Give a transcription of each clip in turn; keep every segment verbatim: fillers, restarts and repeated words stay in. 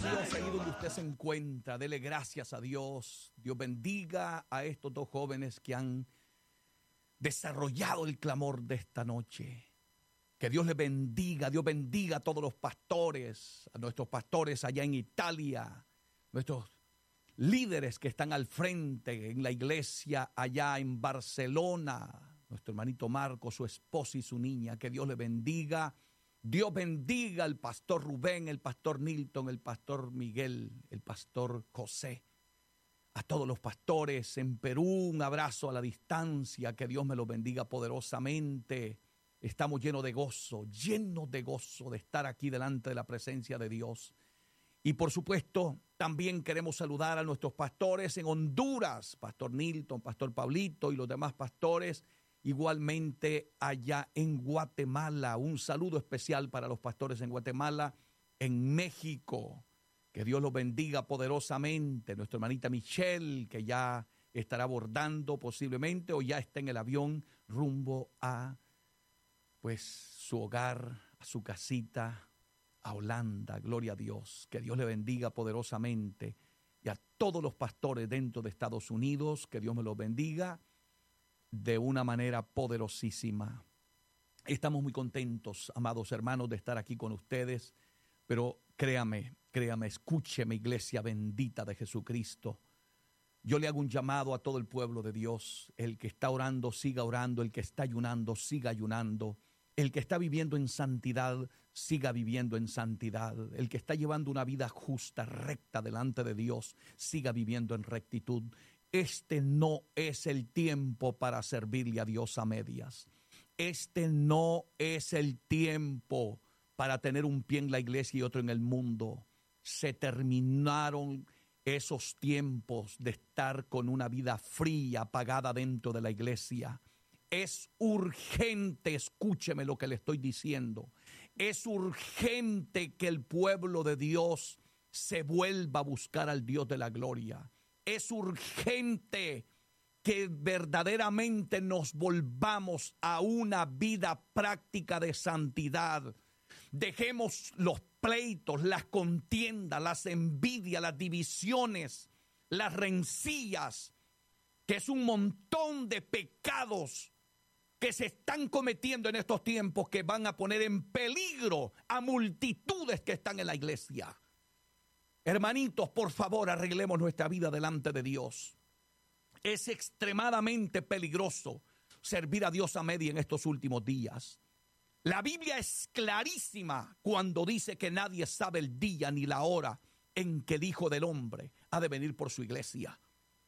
Dios ahí donde usted se encuentra. Dele gracias a Dios. Dios bendiga a estos dos jóvenes que han desarrollado el clamor de esta noche. Que Dios les bendiga. Dios bendiga a todos los pastores, a nuestros pastores allá en Italia, nuestros líderes que están al frente en la iglesia allá en Barcelona, nuestro hermanito Marco, su esposa y su niña. Que Dios les bendiga. Dios bendiga al pastor Rubén, el pastor Nilton, el pastor Miguel, el pastor José. A todos los pastores en Perú, un abrazo a la distancia. Que Dios me los bendiga poderosamente. Estamos llenos de gozo, llenos de gozo de estar aquí delante de la presencia de Dios. Y por supuesto, también queremos saludar a nuestros pastores en Honduras, pastor Nilton, pastor Pablito y los demás pastores. Igualmente allá en Guatemala, un saludo especial para los pastores en Guatemala, en México. Que Dios los bendiga poderosamente. Nuestra hermanita Michelle, que ya estará abordando posiblemente o ya está en el avión rumbo a pues su hogar, a su casita, a Holanda. Gloria a Dios. Que Dios le bendiga poderosamente. Y a todos los pastores dentro de Estados Unidos, que Dios me los bendiga de una manera poderosísima. Estamos muy contentos, amados hermanos, de estar aquí con ustedes, pero créame, créame, escúcheme, iglesia bendita de Jesucristo. Yo le hago un llamado a todo el pueblo de Dios. El que está orando, siga orando. El que está ayunando, siga ayunando. El que está viviendo en santidad, siga viviendo en santidad. El que está llevando una vida justa, recta delante de Dios, siga viviendo en rectitud. Este no es el tiempo para servirle a Dios a medias. Este no es el tiempo para tener un pie en la iglesia y otro en el mundo. Se terminaron esos tiempos de estar con una vida fría, apagada dentro de la iglesia. Es urgente, escúcheme lo que le estoy diciendo. Es urgente que el pueblo de Dios se vuelva a buscar al Dios de la gloria. Es urgente que verdaderamente nos volvamos a una vida práctica de santidad. Dejemos los pleitos, las contiendas, las envidias, las divisiones, las rencillas, que es un montón de pecados que se están cometiendo en estos tiempos que van a poner en peligro a multitudes que están en la iglesia. Hermanitos, por favor, arreglemos nuestra vida delante de Dios. Es extremadamente peligroso servir a Dios a media en estos últimos días. La Biblia es clarísima cuando dice que nadie sabe el día ni la hora en que el Hijo del Hombre ha de venir por su iglesia.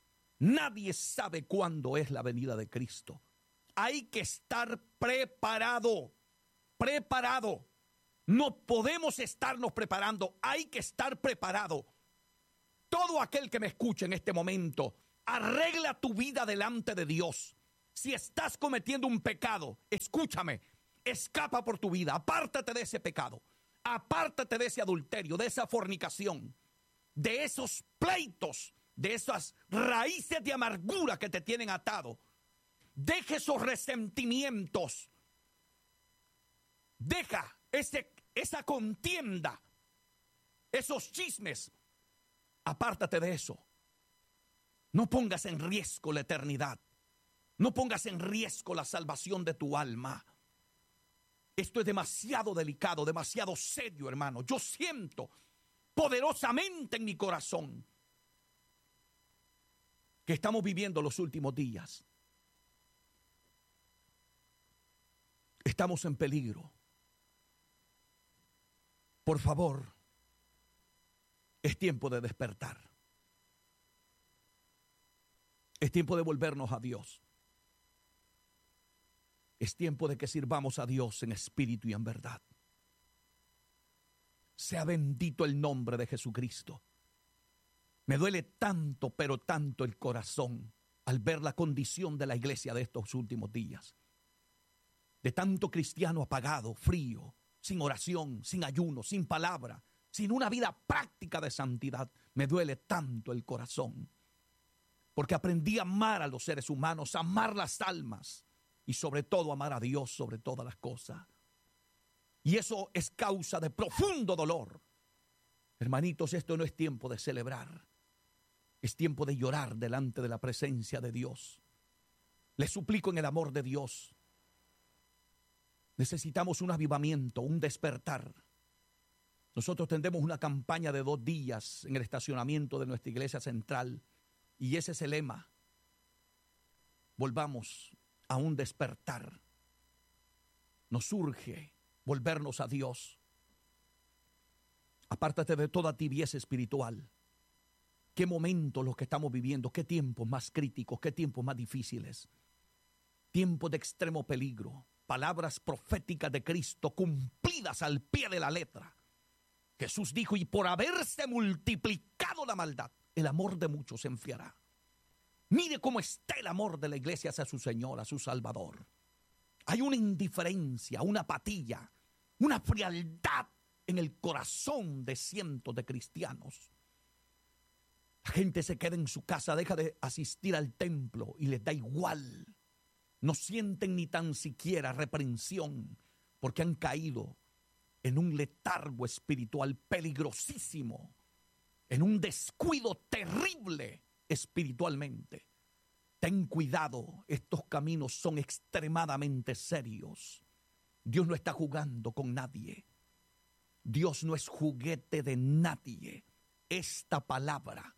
Nadie sabe cuándo es la venida de Cristo. Hay que estar preparado, preparado. No podemos estarnos preparando, hay que estar preparado. Todo aquel que me escuche en este momento, arregla tu vida delante de Dios. Si estás cometiendo un pecado, escúchame, escapa por tu vida, apártate de ese pecado, apártate de ese adulterio, de esa fornicación, de esos pleitos, de esas raíces de amargura que te tienen atado. Deja esos resentimientos, deja ese esa contienda, esos chismes, apártate de eso. No pongas en riesgo la eternidad. No pongas en riesgo la salvación de tu alma. Esto es demasiado delicado, demasiado serio, hermano. Yo siento poderosamente en mi corazón que estamos viviendo los últimos días. Estamos en peligro. Por favor, es tiempo de despertar. Es tiempo de volvernos a Dios. Es tiempo de que sirvamos a Dios en espíritu y en verdad. Sea bendito el nombre de Jesucristo. Me duele tanto, pero tanto el corazón al ver la condición de la iglesia de estos últimos días. De tanto cristiano apagado, frío, sin oración, sin ayuno, sin palabra, sin una vida práctica de santidad. Me duele tanto el corazón. Porque aprendí a amar a los seres humanos, a amar las almas y sobre todo amar a Dios sobre todas las cosas. Y eso es causa de profundo dolor. Hermanitos, esto no es tiempo de celebrar. Es tiempo de llorar delante de la presencia de Dios. Les suplico en el amor de Dios. Necesitamos un avivamiento, un despertar. Nosotros tendremos una campaña de dos días en el estacionamiento de nuestra iglesia central. Y ese es el lema. Volvamos a un despertar. Nos urge volvernos a Dios. Apártate de toda tibieza espiritual. Qué momentos los que estamos viviendo, qué tiempos más críticos, qué tiempos más difíciles. Tiempos de extremo peligro. Palabras proféticas de Cristo cumplidas al pie de la letra. Jesús dijo, y por haberse multiplicado la maldad, el amor de muchos se enfriará. Mire cómo está el amor de la iglesia hacia su Señor, a su Salvador. Hay una indiferencia, una apatía, una frialdad en el corazón de cientos de cristianos. La gente se queda en su casa, deja de asistir al templo y les da igual. No sienten ni tan siquiera reprensión porque han caído en un letargo espiritual peligrosísimo, en un descuido terrible espiritualmente. Ten cuidado, estos caminos son extremadamente serios. Dios no está jugando con nadie. Dios no es juguete de nadie. Esta palabra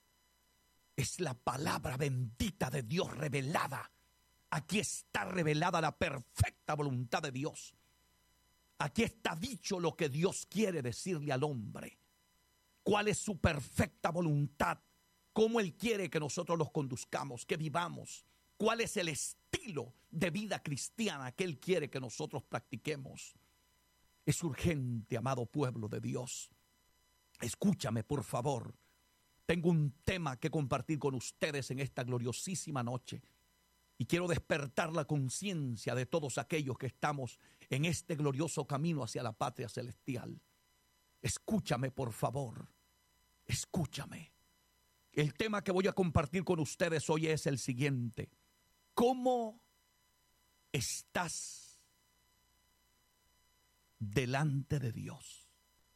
es la palabra bendita de Dios revelada. Aquí está revelada la perfecta voluntad de Dios. Aquí está dicho lo que Dios quiere decirle al hombre. ¿Cuál es su perfecta voluntad? ¿Cómo Él quiere que nosotros los conduzcamos, que vivamos? ¿Cuál es el estilo de vida cristiana que Él quiere que nosotros practiquemos? Es urgente, amado pueblo de Dios. Escúchame, por favor. Tengo un tema que compartir con ustedes en esta gloriosísima noche. Y quiero despertar la conciencia de todos aquellos que estamos en este glorioso camino hacia la patria celestial. Escúchame, por favor. Escúchame. El tema que voy a compartir con ustedes hoy es el siguiente. ¿Cómo estás delante de Dios?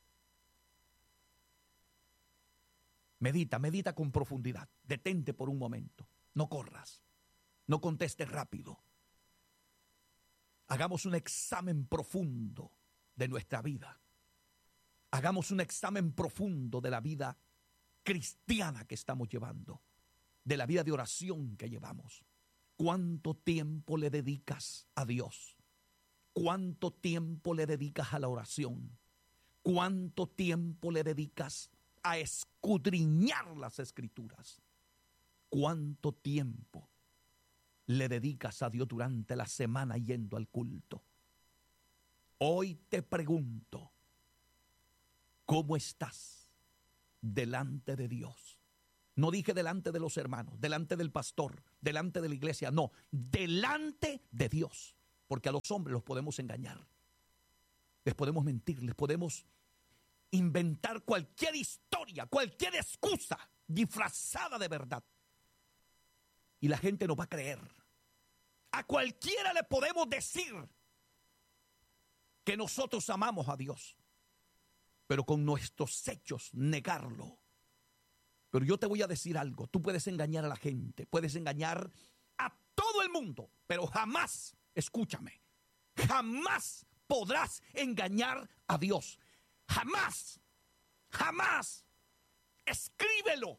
Medita, medita con profundidad. Detente por un momento. No corras. No contestes rápido. Hagamos un examen profundo de nuestra vida. Hagamos un examen profundo de la vida cristiana que estamos llevando, de la vida de oración que llevamos. ¿Cuánto tiempo le dedicas a Dios? ¿Cuánto tiempo le dedicas a la oración? ¿Cuánto tiempo le dedicas a escudriñar las Escrituras? ¿Cuánto tiempo le dedicas a Dios durante la semana yendo al culto? Hoy te pregunto, ¿cómo estás delante de Dios? No dije delante de los hermanos, delante del pastor, delante de la iglesia, no, delante de Dios. Porque a los hombres los podemos engañar, les podemos mentir, les podemos inventar cualquier historia, cualquier excusa disfrazada de verdad. Y la gente nos va a creer. A cualquiera le podemos decir que nosotros amamos a Dios, pero con nuestros hechos negarlo. Pero yo te voy a decir algo, tú puedes engañar a la gente, puedes engañar a todo el mundo, pero jamás, escúchame, jamás podrás engañar a Dios. Jamás, jamás. Escríbelo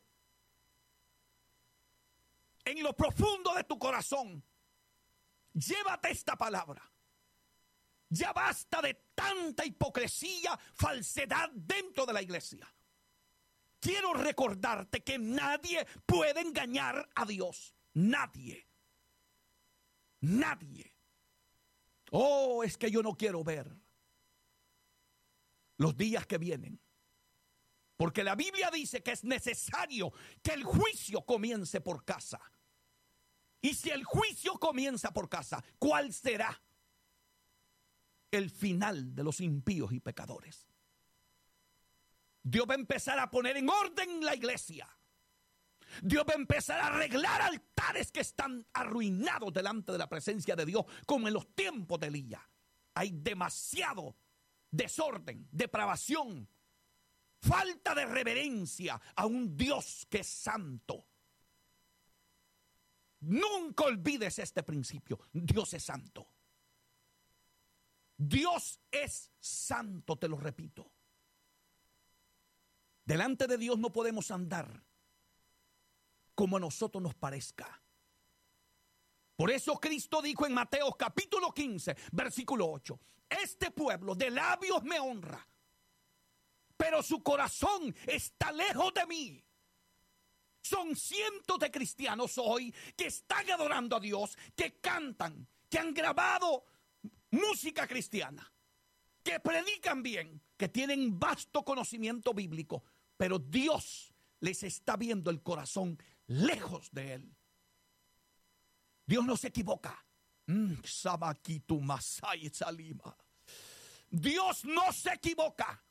en lo profundo de tu corazón. Llévate esta palabra. Ya basta de tanta hipocresía, falsedad dentro de la iglesia. Quiero recordarte que nadie puede engañar a Dios. Nadie. Nadie. Oh, es que yo no quiero ver los días que vienen. Porque la Biblia dice que es necesario que el juicio comience por casa. Y si el juicio comienza por casa, ¿cuál será el final de los impíos y pecadores? Dios va a empezar a poner en orden la iglesia. Dios va a empezar a arreglar altares que están arruinados delante de la presencia de Dios, como en los tiempos de Elías. Hay demasiado desorden, depravación, falta de reverencia a un Dios que es santo. Nunca olvides este principio. Dios es santo. Dios es santo, te lo repito. Delante de Dios no podemos andar como a nosotros nos parezca. Por eso Cristo dijo en Mateo capítulo quince, versículo ocho, este pueblo de labios me honra, pero su corazón está lejos de mí. Son cientos de cristianos hoy que están adorando a Dios, que cantan, que han grabado música cristiana, que predican bien, que tienen vasto conocimiento bíblico, pero Dios les está viendo el corazón lejos de Él. Dios no se equivoca. Dios no se equivoca.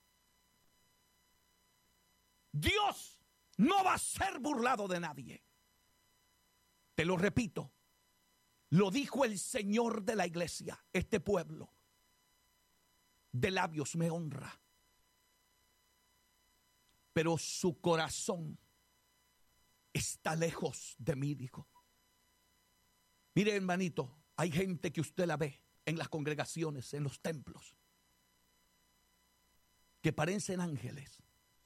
Dios no va a ser burlado de nadie. Te lo repito. Lo dijo el Señor de la iglesia. Este pueblo de labios me honra, pero su corazón está lejos de mí, dijo. Mire, hermanito, hay gente que usted la ve en las congregaciones, en los templos, que parecen ángeles.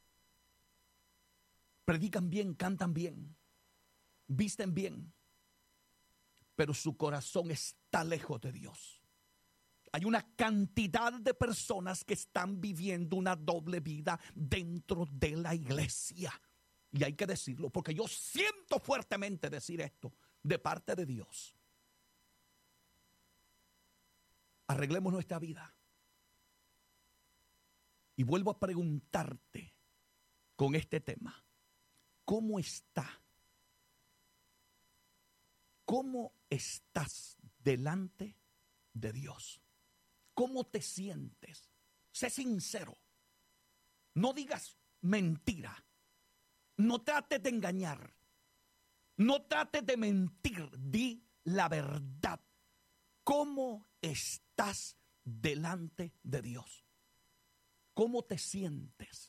Predican bien, cantan bien, visten bien, pero su corazón está lejos de Dios. Hay una cantidad de personas que están viviendo una doble vida dentro de la iglesia. Y hay que decirlo, porque yo siento fuertemente decir esto de parte de Dios. Arreglemos nuestra vida. Y vuelvo a preguntarte con este tema. ¿Cómo está? ¿Cómo estás delante de Dios? ¿Cómo te sientes? Sé sincero. No digas mentira. No trates de engañar. No trates de mentir. Di la verdad. ¿Cómo estás delante de Dios? ¿Cómo te sientes?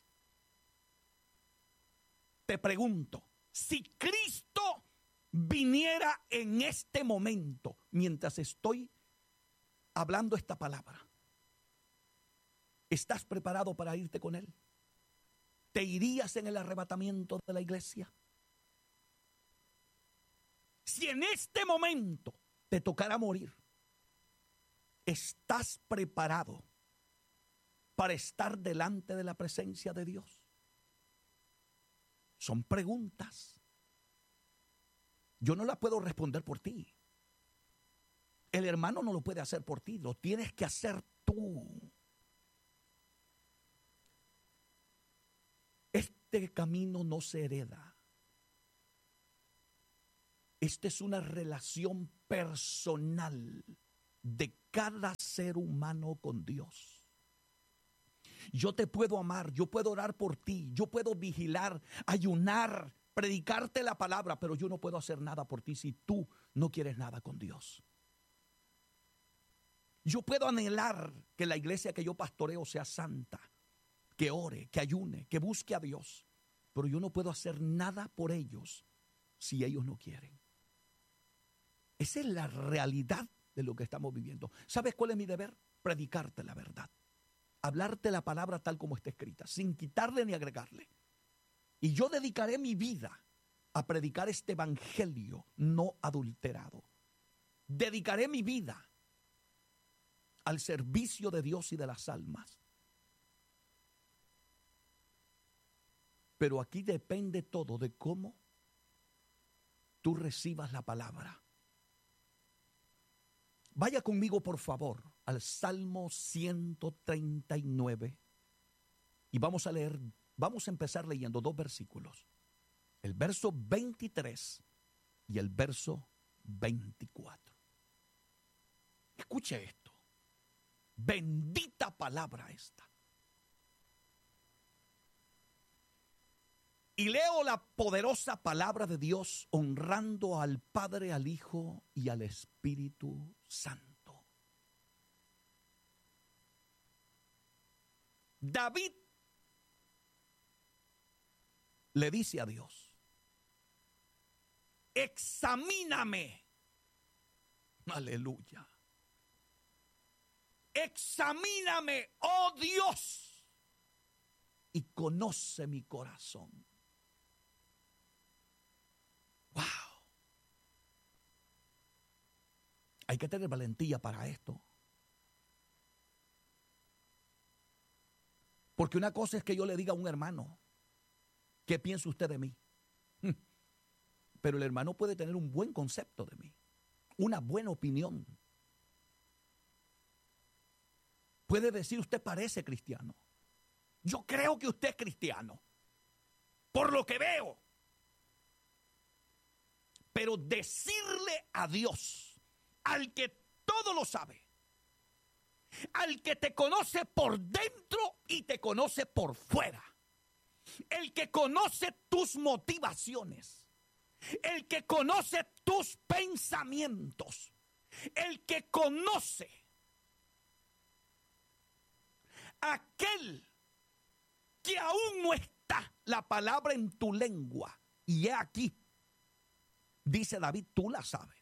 Te pregunto, si Cristo viniera en este momento, mientras estoy hablando esta palabra, ¿estás preparado para irte con Él? ¿Te irías en el arrebatamiento de la iglesia? Si en este momento te tocara morir, ¿estás preparado para estar delante de la presencia de Dios? Son preguntas. Yo no las puedo responder por ti. El hermano no lo puede hacer por ti, lo tienes que hacer tú. Este camino no se hereda. Esta es una relación personal de cada ser humano con Dios. Yo te puedo amar, yo puedo orar por ti, yo puedo vigilar, ayunar, predicarte la palabra, pero yo no puedo hacer nada por ti si tú no quieres nada con Dios. Yo puedo anhelar que la iglesia que yo pastoreo sea santa, que ore, que ayune, que busque a Dios, pero yo no puedo hacer nada por ellos si ellos no quieren. Esa es la realidad de lo que estamos viviendo. ¿Sabes cuál es mi deber? Predicarte la verdad. Hablarte la palabra tal como está escrita, sin quitarle ni agregarle. Y yo dedicaré mi vida a predicar este evangelio no adulterado. Dedicaré mi vida al servicio de Dios y de las almas. Pero aquí depende todo de cómo tú recibas la palabra. Vaya conmigo, por favor, al Salmo ciento treinta y nueve y vamos a leer, vamos a empezar leyendo dos versículos. El verso veintitrés y el verso veinticuatro. Escuche esto. Bendita palabra esta. Y leo la poderosa palabra de Dios honrando al Padre, al Hijo y al Espíritu Santo. David le dice a Dios, examíname. Aleluya. Examíname, oh Dios, y conoce mi corazón. Wow. Hay que tener valentía para esto. Porque una cosa es que yo le diga a un hermano, ¿qué piensa usted de mí? Pero el hermano puede tener un buen concepto de mí, una buena opinión. Puede decir, usted parece cristiano. Yo creo que usted es cristiano, por lo que veo. Pero decirle a Dios, al que todo lo sabe, al que te conoce por dentro y te conoce por fuera, el que conoce tus motivaciones, el que conoce tus pensamientos, el que conoce aquel que aún no está la palabra en tu lengua. Y he aquí, dice David, tú la sabes.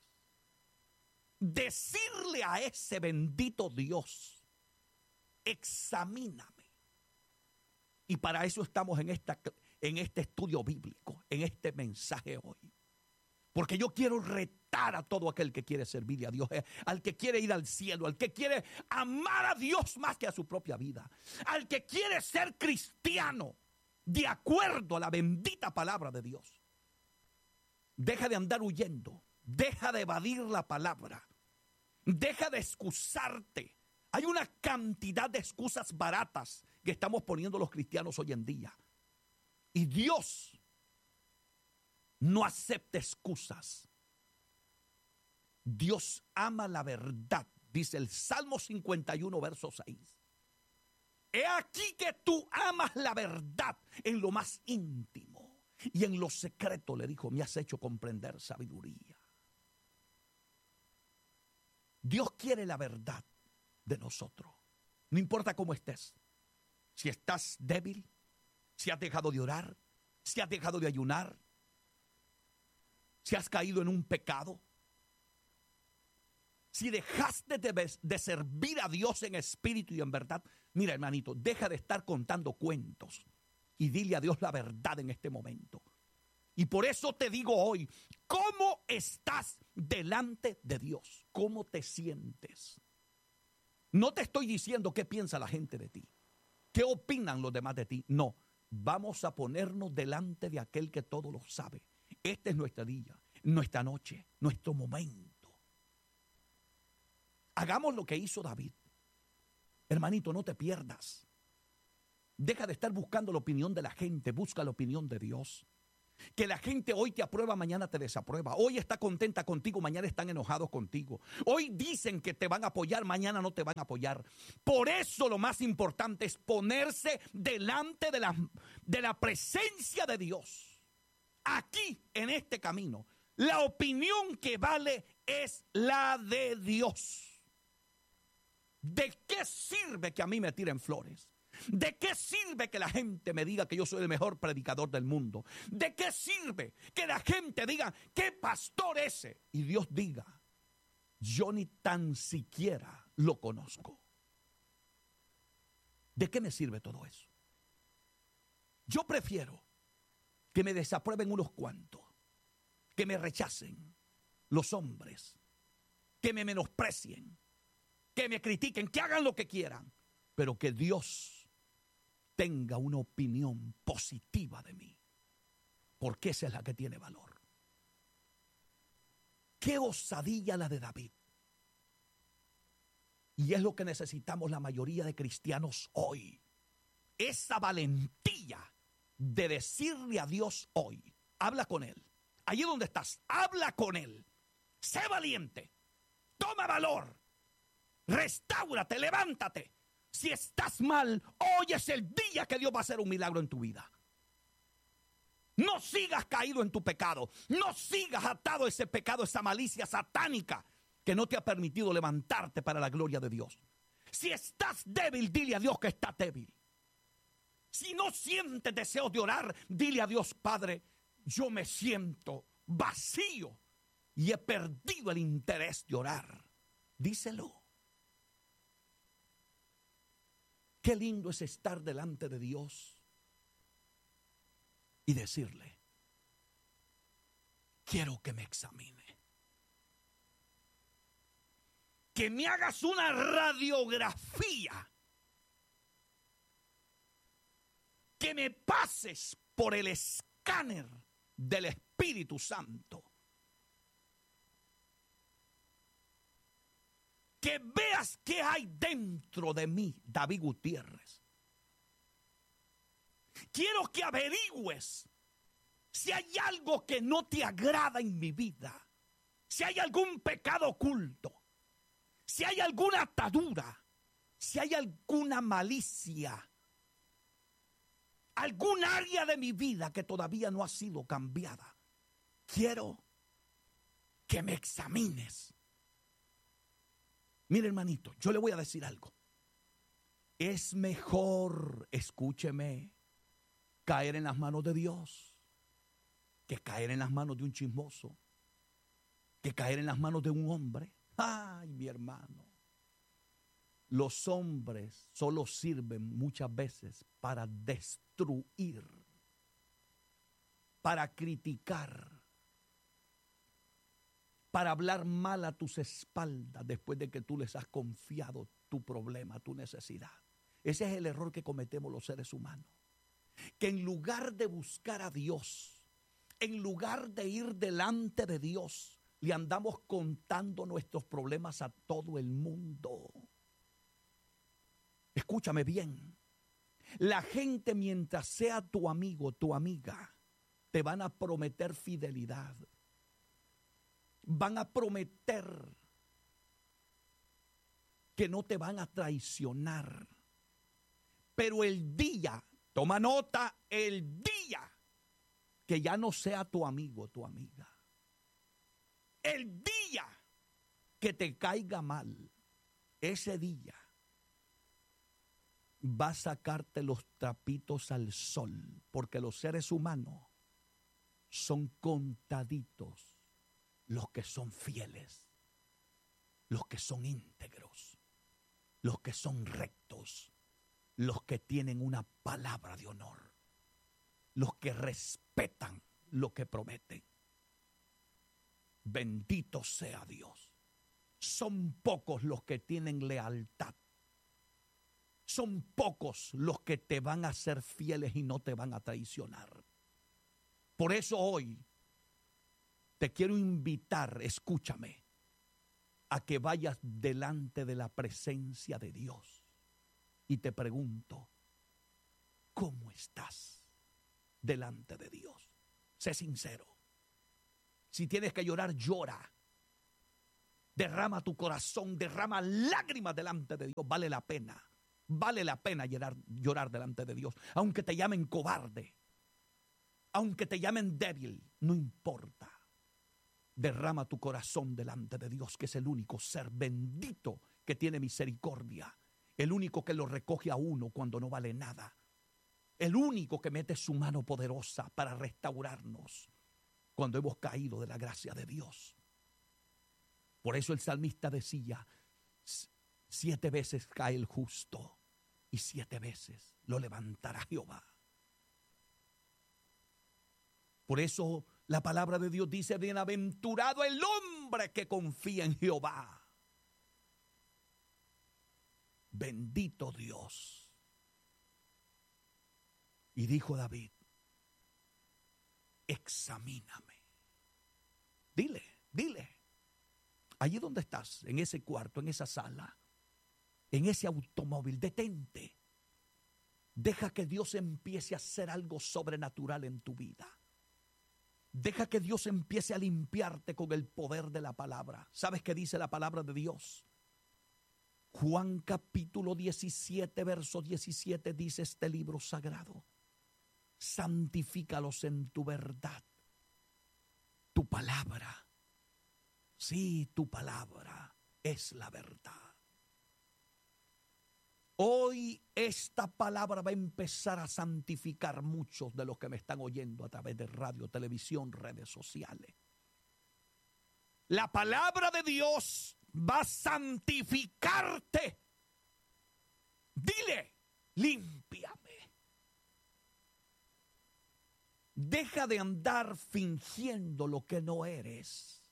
Decirle a ese bendito Dios, examíname. Y para eso estamos en, esta, en este estudio bíblico, en este mensaje hoy. Porque yo quiero retar a todo aquel que quiere servirle a Dios, al que quiere ir al cielo, al que quiere amar a Dios más que a su propia vida, al que quiere ser cristiano de acuerdo a la bendita palabra de Dios. Deja de andar huyendo, deja de evadir la palabra, deja de excusarte. Hay una cantidad de excusas baratas que estamos poniendo los cristianos hoy en día. Y Dios no acepta excusas. Dios ama la verdad, dice el Salmo cincuenta y uno, verso seis. He aquí que tú amas la verdad en lo más íntimo y en lo secreto, le dijo, me has hecho comprender sabiduría. Dios quiere la verdad de nosotros. No importa cómo estés. Si estás débil, si has dejado de orar, si has dejado de ayunar, si has caído en un pecado, si dejaste de, de servir a Dios en espíritu y en verdad, mira, hermanito, deja de estar contando cuentos y dile a Dios la verdad en este momento. Y por eso te digo hoy, ¿cómo estás delante de Dios? ¿Cómo te sientes? No te estoy diciendo qué piensa la gente de ti, qué opinan los demás de ti. No, vamos a ponernos delante de aquel que todo lo sabe. Este es nuestro día, nuestra noche, nuestro momento. Hagamos lo que hizo David. Hermanito, no te pierdas. Deja de estar buscando la opinión de la gente, busca la opinión de Dios. Que la gente hoy te aprueba, mañana te desaprueba. Hoy está contenta contigo, mañana están enojados contigo. Hoy dicen que te van a apoyar, mañana no te van a apoyar. Por eso lo más importante es ponerse delante de la, de la presencia de Dios. Aquí, en este camino, la opinión que vale es la de Dios. ¿De qué sirve que a mí me tiren flores? ¿De qué sirve que la gente me diga que yo soy el mejor predicador del mundo? ¿De qué sirve que la gente diga qué pastor ese? Y Dios diga, yo ni tan siquiera lo conozco. ¿De qué me sirve todo eso? Yo prefiero que me desaprueben unos cuantos, que me rechacen los hombres, que me menosprecien, que me critiquen, que hagan lo que quieran, pero que Dios tenga una opinión positiva de mí, porque esa es la que tiene valor. Qué osadía la de David. Y es lo que necesitamos la mayoría de cristianos hoy. Esa valentía de decirle a Dios hoy, habla con Él. Allí donde estás, habla con Él. Sé valiente, toma valor, restáurate, levántate. Si estás mal, hoy es el día que Dios va a hacer un milagro en tu vida. No sigas caído en tu pecado. No sigas atado a ese pecado, esa malicia satánica que no te ha permitido levantarte para la gloria de Dios. Si estás débil, dile a Dios que estás débil. Si no sientes deseos de orar, dile a Dios: Padre, yo me siento vacío y he perdido el interés de orar. Díselo. Qué lindo es estar delante de Dios y decirle: quiero que me examine. Que me hagas una radiografía. Que me pases por el escáner del Espíritu Santo. Que veas qué hay dentro de mí, David Gutiérrez. Quiero que averigües si hay algo que no te agrada en mi vida. Si hay algún pecado oculto. Si hay alguna atadura. Si hay alguna malicia. Algún área de mi vida que todavía no ha sido cambiada. Quiero que me examines. Mire, hermanito, yo le voy a decir algo. Es mejor, escúcheme, caer en las manos de Dios que caer en las manos de un chismoso, que caer en las manos de un hombre. Ay, mi hermano. Los hombres solo sirven muchas veces para destruir, para criticar, para hablar mal a tus espaldas después de que tú les has confiado tu problema, tu necesidad. Ese es el error que cometemos los seres humanos. Que en lugar de buscar a Dios, en lugar de ir delante de Dios, le andamos contando nuestros problemas a todo el mundo. Escúchame bien. La gente, mientras sea tu amigo, tu amiga, te van a prometer fidelidad. Van a prometer que no te van a traicionar. Pero el día, toma nota, el día que ya no sea tu amigo, tu amiga, el día que te caiga mal, ese día va a sacarte los trapitos al sol, porque los seres humanos son contaditos. Los que son fieles, los que son íntegros, los que son rectos, los que tienen una palabra de honor, los que respetan lo que prometen. Bendito sea Dios. Son pocos los que tienen lealtad. Son pocos los que te van a ser fieles y no te van a traicionar. Por eso hoy te quiero invitar, escúchame, a que vayas delante de la presencia de Dios. Y te pregunto, ¿cómo estás delante de Dios? Sé sincero. Si tienes que llorar, llora. Derrama tu corazón, derrama lágrimas delante de Dios. Vale la pena, vale la pena llorar, llorar delante de Dios. Aunque te llamen cobarde, aunque te llamen débil, no importa. Derrama tu corazón delante de Dios, que es el único ser bendito que tiene misericordia. El único que lo recoge a uno cuando no vale nada. El único que mete su mano poderosa para restaurarnos cuando hemos caído de la gracia de Dios. Por eso el salmista decía: siete veces cae el justo y siete veces lo levantará Jehová. Por eso la palabra de Dios dice: bienaventurado el hombre que confía en Jehová. Bendito Dios. Y dijo David: examíname. Dile, dile. Allí donde estás, en ese cuarto, en esa sala, en ese automóvil, detente. Deja que Dios empiece a hacer algo sobrenatural en tu vida. Deja que Dios empiece a limpiarte con el poder de la palabra. ¿Sabes qué dice la palabra de Dios? Juan capítulo diecisiete, verso diecisiete, dice este libro sagrado: santifícalos en tu verdad. Tu palabra, sí, tu palabra es la verdad. Hoy esta palabra va a empezar a santificar muchos de los que me están oyendo a través de radio, televisión, redes sociales. La palabra de Dios va a santificarte. Dile, límpiame. Deja de andar fingiendo lo que no eres.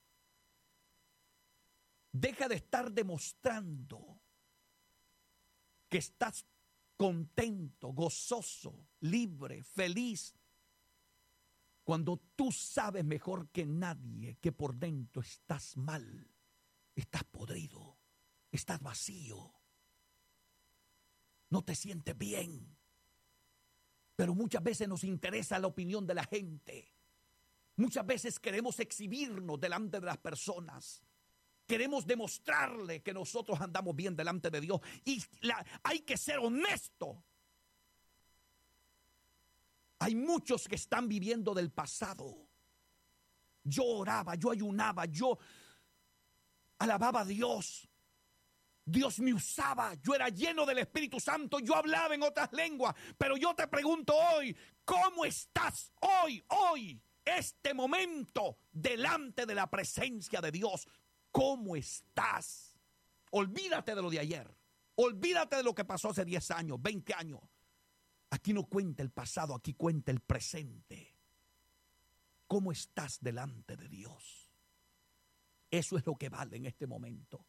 Deja de estar demostrando que estás contento, gozoso, libre, feliz, cuando tú sabes mejor que nadie que por dentro estás mal, estás podrido, estás vacío, no te sientes bien. Pero muchas veces nos interesa la opinión de la gente. Muchas veces queremos exhibirnos delante de las personas. Queremos demostrarle que nosotros andamos bien delante de Dios. Y la, hay que ser honesto. Hay muchos que están viviendo del pasado. Yo oraba, yo ayunaba, yo alababa a Dios. Dios me usaba, yo era lleno del Espíritu Santo, yo hablaba en otras lenguas. Pero yo te pregunto hoy, ¿cómo estás hoy, hoy, este momento, delante de la presencia de Dios? ¿Cómo estás? Olvídate de lo de ayer. Olvídate de lo que pasó hace diez años, veinte años. Aquí no cuenta el pasado, aquí cuenta el presente. ¿Cómo estás delante de Dios? Eso es lo que vale en este momento.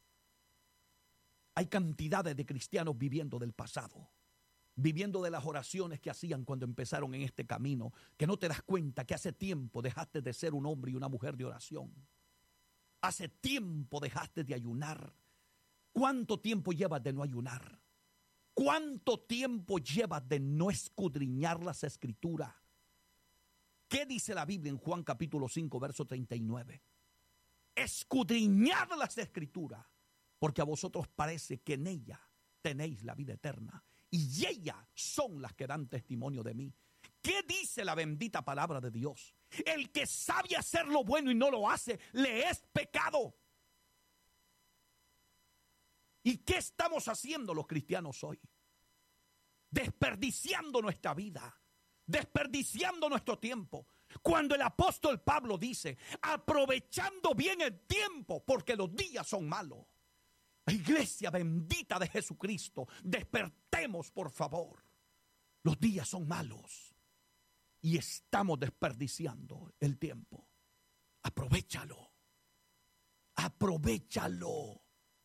Hay cantidades de cristianos viviendo del pasado, viviendo de las oraciones que hacían cuando empezaron en este camino, que no te das cuenta que hace tiempo dejaste de ser un hombre y una mujer de oración. Hace tiempo dejaste de ayunar. ¿Cuánto tiempo llevas de no ayunar? ¿Cuánto tiempo llevas de no escudriñar las Escrituras? ¿Qué dice la Biblia en Juan capítulo cinco, verso treinta y nueve? Escudriñad las Escrituras, porque a vosotros parece que en ella tenéis la vida eterna, y ellas son las que dan testimonio de mí. ¿Qué dice la bendita palabra de Dios? El que sabe hacer lo bueno y no lo hace, le es pecado. ¿Y qué estamos haciendo los cristianos hoy? Desperdiciando nuestra vida, desperdiciando nuestro tiempo. Cuando el apóstol Pablo dice, aprovechando bien el tiempo, porque los días son malos. Iglesia bendita de Jesucristo, despertemos por favor. Los días son malos y estamos desperdiciando el tiempo. Aprovéchalo. Aprovéchalo.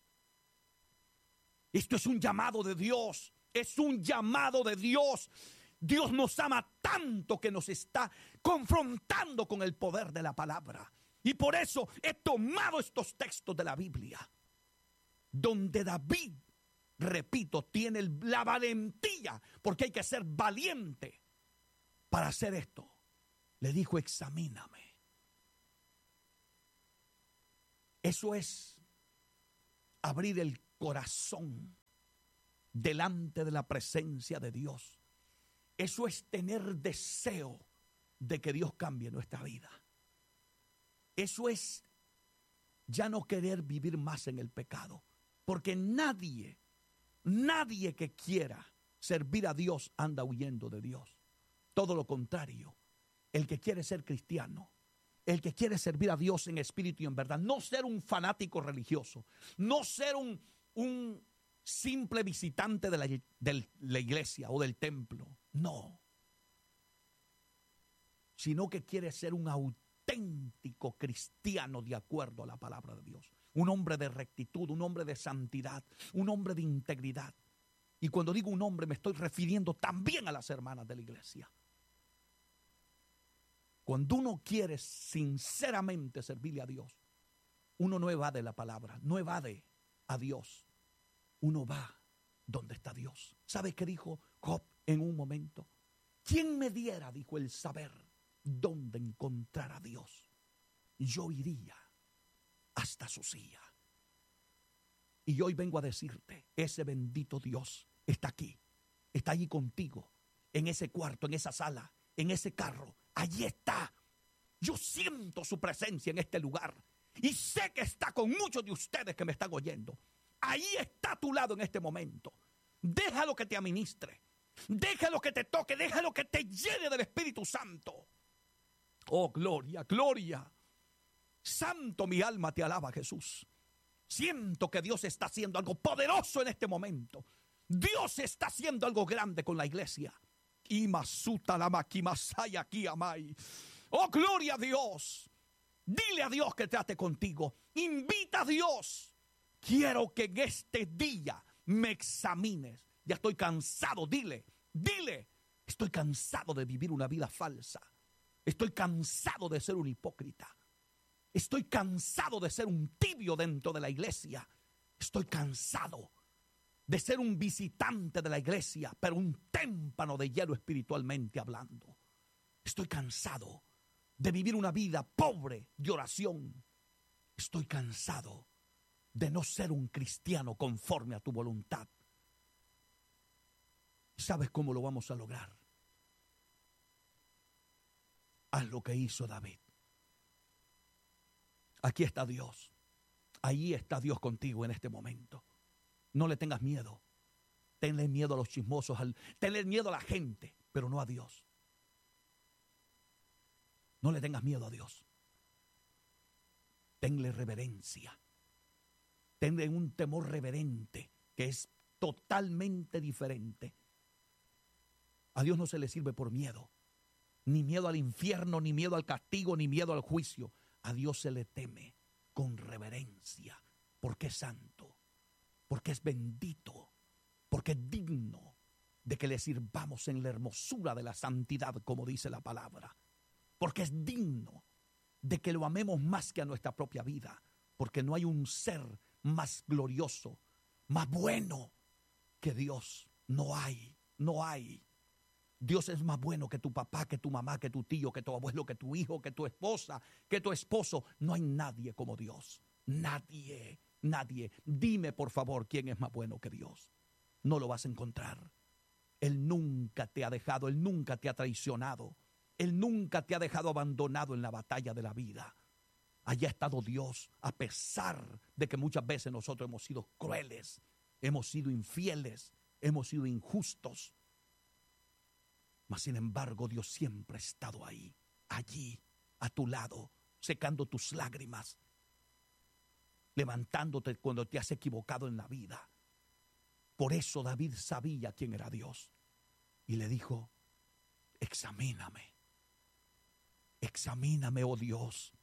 Esto es un llamado de Dios. Es un llamado de Dios. Dios nos ama tanto que nos está confrontando con el poder de la palabra. Y por eso he tomado estos textos de la Biblia, donde David, repito, tiene la valentía, porque hay que ser valiente para hacer esto. Le dijo, examíname. Eso es abrir el corazón delante de la presencia de Dios. Eso es tener deseo de que Dios cambie nuestra vida. Eso es ya no querer vivir más en el pecado. Porque nadie, nadie que quiera servir a Dios anda huyendo de Dios. Todo lo contrario, el que quiere ser cristiano, el que quiere servir a Dios en espíritu y en verdad, no ser un fanático religioso, no ser un, un simple visitante de la, de la iglesia o del templo, no. Sino que quiere ser un auténtico cristiano de acuerdo a la palabra de Dios. Un hombre de rectitud, un hombre de santidad, un hombre de integridad. Y cuando digo un hombre me estoy refiriendo también a las hermanas de la iglesia. Cuando uno quiere sinceramente servirle a Dios, uno no evade la palabra, no evade a Dios. Uno va donde está Dios. ¿Sabe qué dijo Job en un momento? ¿Quién me diera, dijo, el saber dónde encontrar a Dios? Yo iría hasta su silla. Y hoy vengo a decirte, ese bendito Dios está aquí, está allí contigo, en ese cuarto, en esa sala, en ese carro, allí está. Yo siento su presencia en este lugar y sé que está con muchos de ustedes que me están oyendo. Ahí está a tu lado en este momento. Déjalo que te administre. Déjalo que te toque. Déjalo que te llene del Espíritu Santo. Oh, gloria, gloria. Santo, mi alma te alaba, Jesús. Siento que Dios está haciendo algo poderoso en este momento. Dios está haciendo algo grande con la iglesia. Oh, gloria a Dios. Dile a Dios que trate contigo. Invita a Dios. Quiero que en este día me examines. Ya estoy cansado. Dile, dile. Estoy cansado de vivir una vida falsa. Estoy cansado de ser un hipócrita. Estoy cansado de ser un tibio dentro de la iglesia. Estoy cansado de ser un visitante de la iglesia, pero un témpano de hielo espiritualmente hablando. Estoy cansado de vivir una vida pobre de oración. Estoy cansado de no ser un cristiano conforme a tu voluntad. ¿Sabes cómo lo vamos a lograr? Haz lo que hizo David. Aquí está Dios. Ahí está Dios contigo en este momento. No le tengas miedo. Tenle miedo a los chismosos. Al, tenle miedo a la gente, pero no a Dios. No le tengas miedo a Dios. Tenle reverencia. Tenle un temor reverente que es totalmente diferente. A Dios no se le sirve por miedo. Ni miedo al infierno, ni miedo al castigo, ni miedo al juicio. A Dios se le teme con reverencia, porque es santo, porque es bendito, porque es digno de que le sirvamos en la hermosura de la santidad, como dice la palabra, porque es digno de que lo amemos más que a nuestra propia vida, porque no hay un ser más glorioso, más bueno que Dios. No hay, no hay. Dios es más bueno que tu papá, que tu mamá, que tu tío, que tu abuelo, que tu hijo, que tu esposa, que tu esposo. No hay nadie como Dios. Nadie, nadie. Dime, por favor, quién es más bueno que Dios. No lo vas a encontrar. Él nunca te ha dejado, Él nunca te ha traicionado. Él nunca te ha dejado abandonado en la batalla de la vida. Allá ha estado Dios, a pesar de que muchas veces nosotros hemos sido crueles, hemos sido infieles, hemos sido injustos. Mas sin embargo, Dios siempre ha estado ahí, allí, a tu lado, secando tus lágrimas, levantándote cuando te has equivocado en la vida. Por eso David sabía quién era Dios. Y le dijo, examíname, examíname, oh Dios.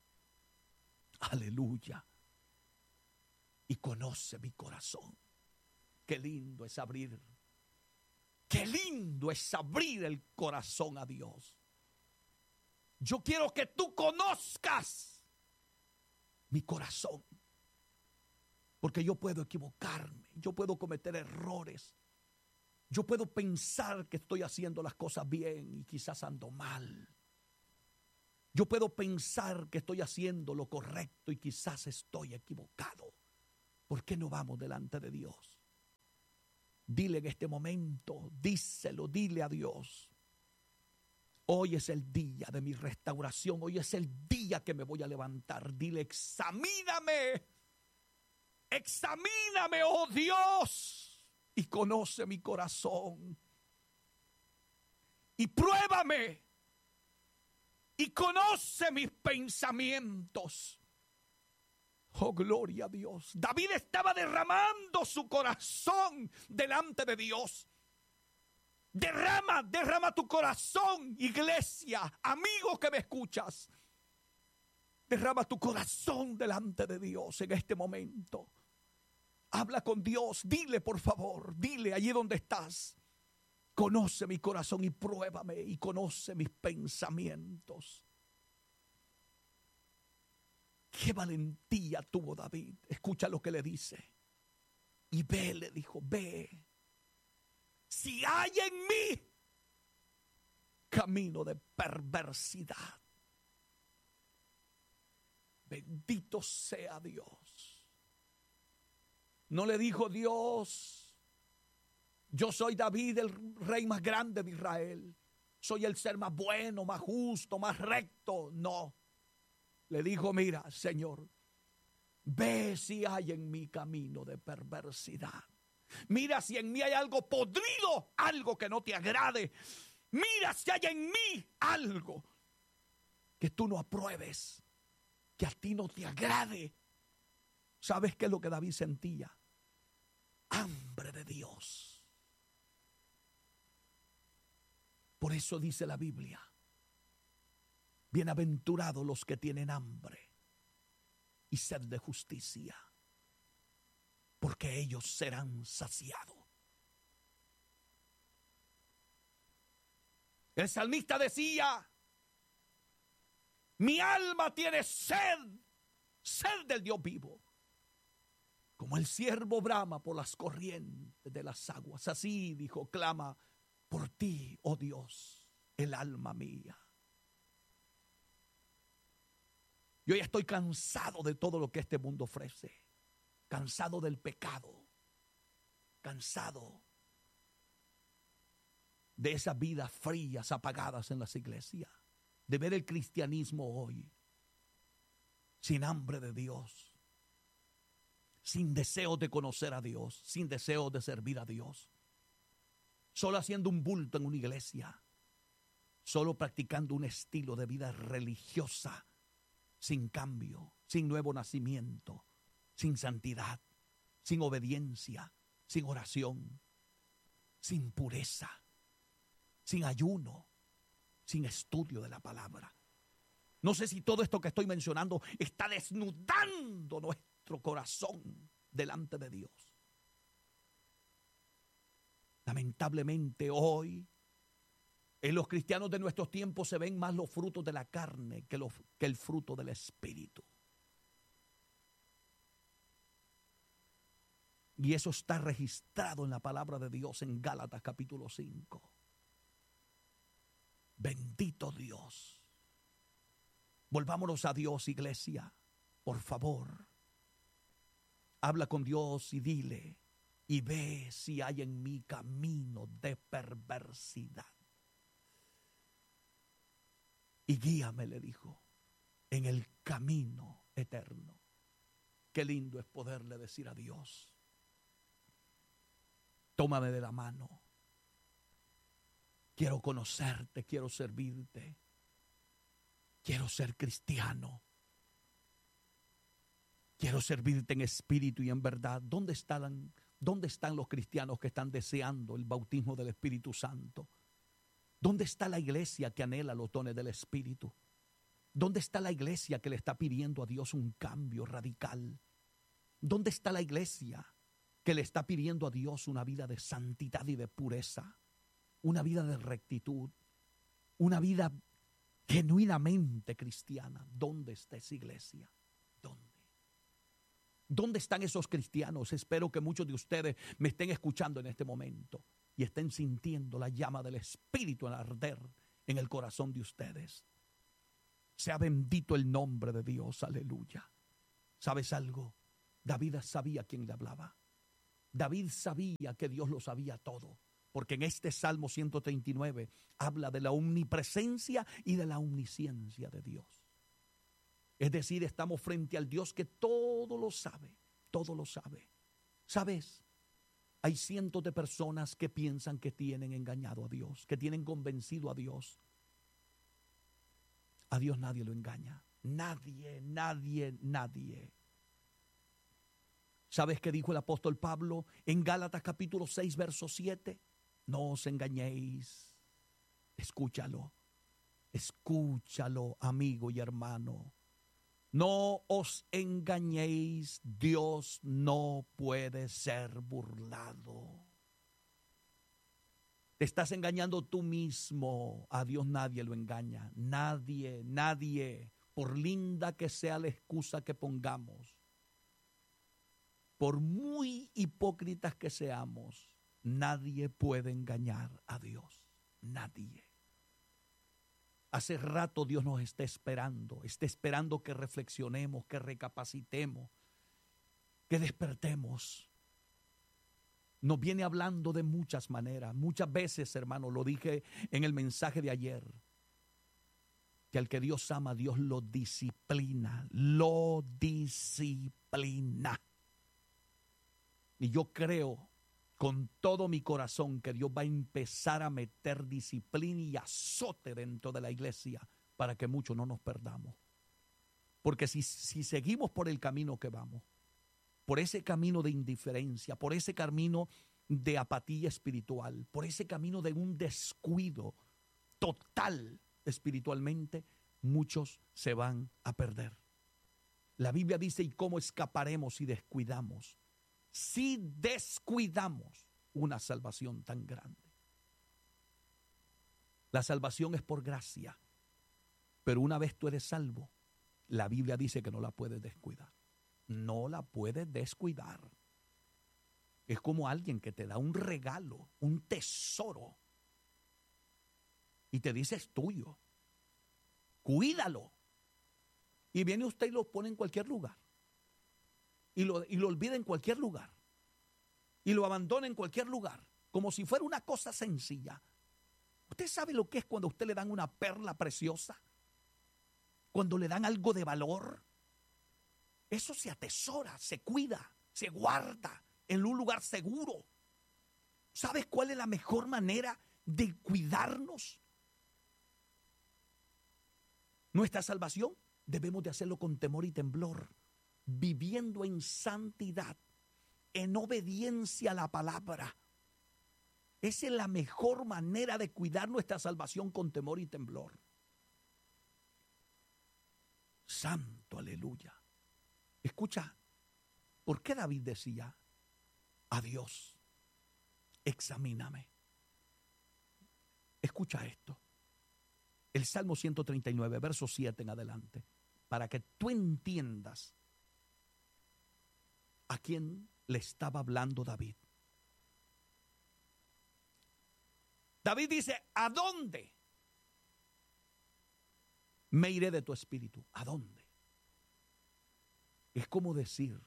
Aleluya. Y conoce mi corazón. Qué lindo es abrir. Qué lindo es abrir el corazón a Dios. Yo quiero que tú conozcas mi corazón. Porque yo puedo equivocarme, yo puedo cometer errores. Yo puedo pensar que estoy haciendo las cosas bien y quizás ando mal. Yo puedo pensar que estoy haciendo lo correcto y quizás estoy equivocado. ¿Por qué no vamos delante de Dios? Dile en este momento, díselo, dile a Dios. Hoy es el día de mi restauración, hoy es el día que me voy a levantar. Dile, examíname, examíname, oh Dios, y conoce mi corazón. Y pruébame, y conoce mis pensamientos. Oh, gloria a Dios. David estaba derramando su corazón delante de Dios. Derrama, derrama tu corazón, iglesia, amigo que me escuchas. Derrama tu corazón delante de Dios en este momento. Habla con Dios, dile por favor, dile allí donde estás. Conoce mi corazón y pruébame y conoce mis pensamientos. Qué valentía tuvo David. Escucha lo que le dice. Y ve, le dijo, ve. Si hay en mí camino de perversidad. Bendito sea Dios. No le dijo Dios, yo soy David, el rey más grande de Israel. Soy el ser más bueno, más justo, más recto. No. Le dijo, mira, Señor, ve si hay en mi camino de perversidad. Mira si en mí hay algo podrido, algo que no te agrade. Mira si hay en mí algo que tú no apruebes, que a ti no te agrade. ¿Sabes qué es lo que David sentía? Hambre de Dios. Por eso dice la Biblia: bienaventurados los que tienen hambre y sed de justicia, porque ellos serán saciados. El salmista decía: mi alma tiene sed, sed del Dios vivo. Como el ciervo brama por las corrientes de las aguas, así, dijo, clama por ti, oh Dios, el alma mía. Yo ya estoy cansado de todo lo que este mundo ofrece. Cansado del pecado. Cansado de esas vidas frías, apagadas en las iglesias. De ver el cristianismo hoy sin hambre de Dios, sin deseo de conocer a Dios, sin deseo de servir a Dios, solo haciendo un bulto en una iglesia, solo practicando un estilo de vida religiosa, sin cambio, sin nuevo nacimiento, sin santidad, sin obediencia, sin oración, sin pureza, sin ayuno, sin estudio de la palabra. No sé si todo esto que estoy mencionando está desnudando nuestro corazón delante de Dios. Lamentablemente hoy, en los cristianos de nuestros tiempos se ven más los frutos de la carne que, los, que el fruto del Espíritu. Y eso está registrado en la palabra de Dios en Gálatas capítulo cinco. Bendito Dios. Volvámonos a Dios, iglesia, por favor. Habla con Dios y dile, y ve si hay en mí camino de perversidad. Y guíame, le dijo, en el camino eterno. Qué lindo es poderle decir a Dios: tómame de la mano. Quiero conocerte, quiero servirte. Quiero ser cristiano. Quiero servirte en espíritu y en verdad. ¿Dónde están, dónde están los cristianos que están deseando el bautismo del Espíritu Santo? ¿Dónde está la iglesia que anhela los dones del Espíritu? ¿Dónde está la iglesia que le está pidiendo a Dios un cambio radical? ¿Dónde está la iglesia que le está pidiendo a Dios una vida de santidad y de pureza? Una vida de rectitud, una vida genuinamente cristiana. ¿Dónde está esa iglesia? ¿Dónde? ¿Dónde están esos cristianos? Espero que muchos de ustedes me estén escuchando en este momento y estén sintiendo la llama del Espíritu en arder en el corazón de ustedes. Sea bendito el nombre de Dios, aleluya. ¿Sabes algo? David sabía quién le hablaba. David sabía que Dios lo sabía todo. Porque en este Salmo ciento treinta y nueve habla de la omnipresencia y de la omnisciencia de Dios. Es decir, estamos frente al Dios que todo lo sabe, todo lo sabe. ¿Sabes? Hay cientos de personas que piensan que tienen engañado a Dios, que tienen convencido a Dios. A Dios nadie lo engaña. Nadie, nadie, nadie. ¿Sabes qué dijo el apóstol Pablo en Gálatas capítulo seis, verso siete? No os engañéis. Escúchalo. Escúchalo, amigo y hermano. No os engañéis. Dios no puede ser burlado. Te estás engañando tú mismo. A Dios nadie lo engaña. Nadie, nadie. Por linda que sea la excusa que pongamos. Por muy hipócritas que seamos. Nadie puede engañar a Dios. Nadie. Hace rato Dios nos está esperando. Está esperando que reflexionemos, que recapacitemos, que despertemos. Nos viene hablando de muchas maneras. Muchas veces, hermano, lo dije en el mensaje de ayer, que al que Dios ama, Dios lo disciplina. Lo disciplina. Y yo creo con todo mi corazón que Dios va a empezar a meter disciplina y azote dentro de la iglesia para que muchos no nos perdamos. Porque si, si seguimos por el camino que vamos, por ese camino de indiferencia, por ese camino de apatía espiritual, por ese camino de un descuido total espiritualmente, muchos se van a perder. La Biblia dice, ¿y cómo escaparemos si descuidamos? Si descuidamos una salvación tan grande. La salvación es por gracia, pero una vez tú eres salvo, la Biblia dice que no la puedes descuidar. No la puedes descuidar. Es como alguien que te da un regalo, un tesoro, y te dice es tuyo. Cuídalo. Y viene usted y lo pone en cualquier lugar. Y lo, y lo olvida en cualquier lugar. Y lo abandona en cualquier lugar. Como si fuera una cosa sencilla. ¿Usted sabe lo que es cuando a usted le dan una perla preciosa? Cuando le dan algo de valor. Eso se atesora, se cuida, se guarda en un lugar seguro. ¿Sabes cuál es la mejor manera de cuidarnos? Nuestra salvación debemos de hacerlo con temor y temblor, viviendo en santidad, en obediencia a la palabra. Esa es la mejor manera de cuidar nuestra salvación, con temor y temblor. Santo, aleluya. Escucha, ¿por qué David decía a Dios, examíname? Escucha esto. El Salmo ciento treinta y nueve, verso siete en adelante, para que tú entiendas a quién le estaba hablando David. David dice, ¿a dónde me iré de tu espíritu? ¿A dónde? Es como decir,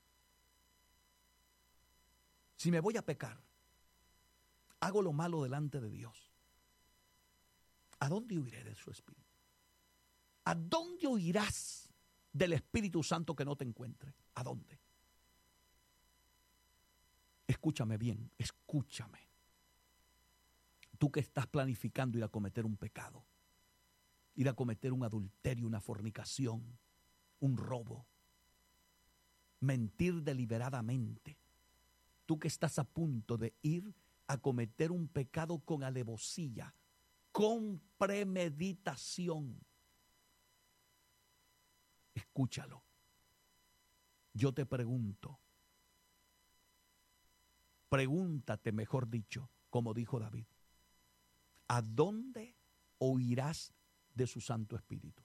si me voy a pecar, hago lo malo delante de Dios, ¿a dónde huiré de su espíritu? ¿A dónde huirás del Espíritu Santo que no te encuentre? ¿A dónde? Escúchame bien, escúchame. Tú que estás planificando ir a cometer un pecado, ir a cometer un adulterio, una fornicación, un robo, mentir deliberadamente. Tú que estás a punto de ir a cometer un pecado con alevosía, con premeditación. Escúchalo. Yo te pregunto, pregúntate, mejor dicho, como dijo David, ¿a dónde huirás de su Santo Espíritu?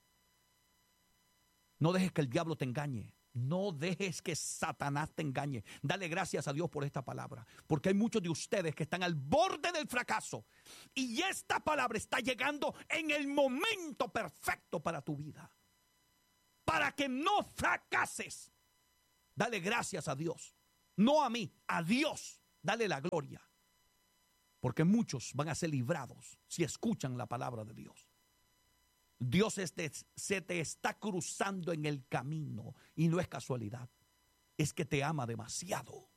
No dejes que el diablo te engañe. No dejes que Satanás te engañe. Dale gracias a Dios por esta palabra, porque hay muchos de ustedes que están al borde del fracaso y esta palabra está llegando en el momento perfecto para tu vida, para que no fracases. Dale gracias a Dios, no a mí, a Dios. Dale la gloria, porque muchos van a ser librados si escuchan la palabra de Dios. Dios este, se te está cruzando en el camino y no es casualidad, es que te ama demasiado.